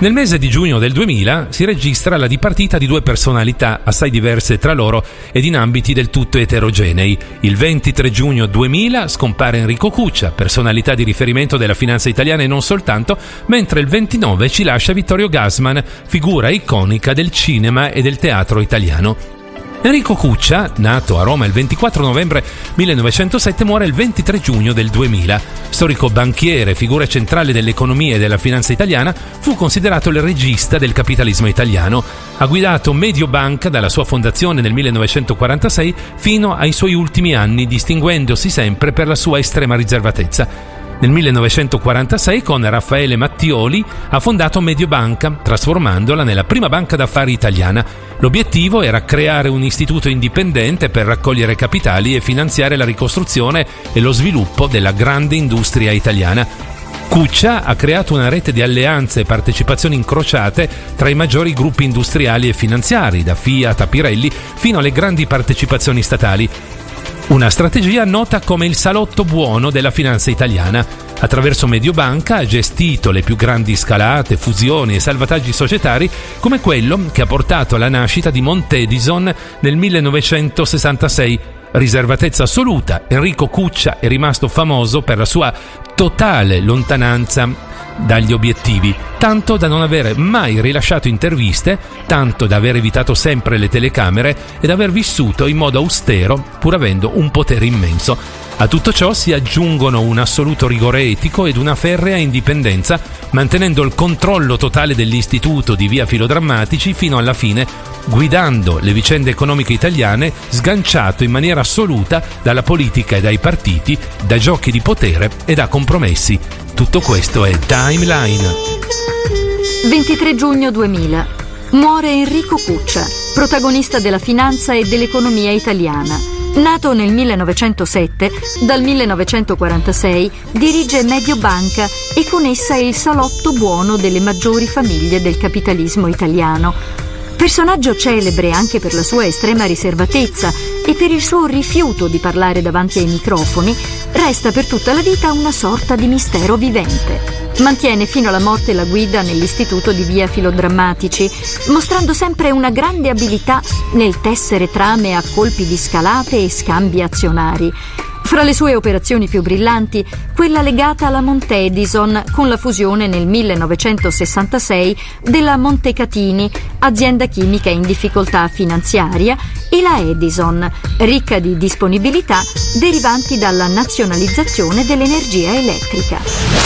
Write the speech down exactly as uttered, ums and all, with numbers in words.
Nel mese di giugno del duemila si registra la dipartita di due personalità assai diverse tra loro ed in ambiti del tutto eterogenei. Il ventitré giugno duemila scompare Enrico Cuccia, personalità di riferimento della finanza italiana e non soltanto, mentre il ventinove ci lascia Vittorio Gassman, figura iconica del cinema e del teatro italiano. Enrico Cuccia, nato a Roma il ventiquattro novembre millenovecentosette, muore il ventitré giugno del duemila. Storico banchiere, figura centrale dell'economia e della finanza italiana, fu considerato il regista del capitalismo italiano. Ha guidato Mediobanca dalla sua fondazione nel millenovecentoquarantasei fino ai suoi ultimi anni, distinguendosi sempre per la sua estrema riservatezza. Nel millenovecentoquarantasei con Raffaele Mattioli ha fondato Mediobanca, trasformandola nella prima banca d'affari italiana. L'obiettivo era creare un istituto indipendente per raccogliere capitali e finanziare la ricostruzione e lo sviluppo della grande industria italiana. Cuccia ha creato una rete di alleanze e partecipazioni incrociate tra i maggiori gruppi industriali e finanziari, da Fiat a Pirelli, fino alle grandi partecipazioni statali. Una strategia nota come il salotto buono della finanza italiana. Attraverso Mediobanca ha gestito le più grandi scalate, fusioni e salvataggi societari, come quello che ha portato alla nascita di Montedison nel millenovecentosessantasei. Riservatezza assoluta, Enrico Cuccia è rimasto famoso per la sua totale lontananza dagli obiettivi, tanto da non aver mai rilasciato interviste, tanto da aver evitato sempre le telecamere e da aver vissuto in modo austero, pur avendo un potere immenso. A tutto ciò si aggiungono un assoluto rigore etico ed una ferrea indipendenza, mantenendo il controllo totale dell'istituto di via Filodrammatici fino alla fine, guidando le vicende economiche italiane, sganciato in maniera assoluta dalla politica e dai partiti, da giochi di potere e da compromessi. Tutto questo è Timeline. ventitré giugno duemila. Muore Enrico Cuccia, protagonista della finanza e dell'economia italiana. Nato nel millenovecentosette, dal millenovecentoquarantasei dirige Mediobanca e con essa il salotto buono delle maggiori famiglie del capitalismo italiano. Personaggio celebre anche per la sua estrema riservatezza e per il suo rifiuto di parlare davanti ai microfoni, resta per tutta la vita una sorta di mistero vivente. Mantiene fino alla morte la guida nell'istituto di via Filodrammatici, mostrando sempre una grande abilità nel tessere trame a colpi di scalate e scambi azionari. Fra le sue operazioni più brillanti, quella legata alla Montedison con la fusione nel millenovecentosessantasei della Montecatini, azienda chimica in difficoltà finanziaria, e la Edison, ricca di disponibilità derivanti dalla nazionalizzazione dell'energia elettrica.